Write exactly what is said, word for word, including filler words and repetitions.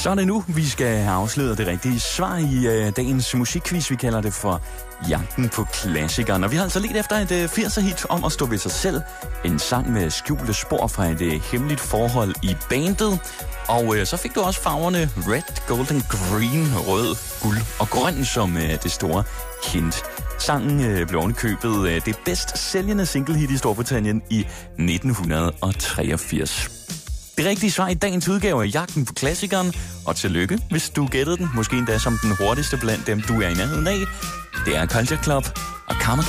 Så er det nu, vi skal have afsløret det rigtige svar i øh, dagens musikquiz. Vi kalder det for Jagten på klassikeren. Og vi har altså let efter et øh, firser-hit om at stå ved sig selv. En sang med skjulte spor fra et øh, hemmeligt forhold i bandet. Og øh, så fik du også farverne red, golden, green, rød, guld og grøn som øh, det store hint. Sangen øh, blev ovenikøbet øh, det bedst sælgende singlehit i Storbritannien i nitten treogfirs. Det rigtige svar i dagens udgave af Jagten på klassikeren, og tillykke, hvis du gættede den, måske endda som den hurtigste blandt dem, du er i nærheden af. Det er Culture Club og Karma